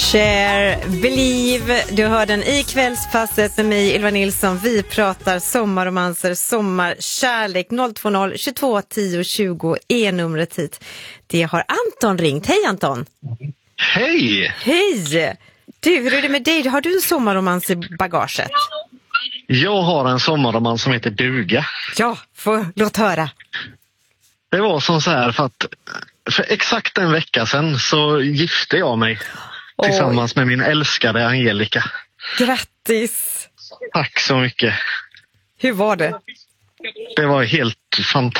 Share, Believe. Du hör den i Kvällspasset med mig, Ylva Nilsson. Vi pratar sommarromanser, sommarkärlek. 020 22 10 20 är numret hit. Det har Anton ringt. Hej Anton. Hej! Hej! Du, hur är det med dig? Har du en sommarromans i bagaget? Jag har en sommarromans som heter Duga. Ja, låt höra. Det var som så här för exakt en vecka sedan så gifte jag mig tillsammans med min älskade Angelica. Grattis! Tack så mycket. Hur var det? Det var helt fantastiskt.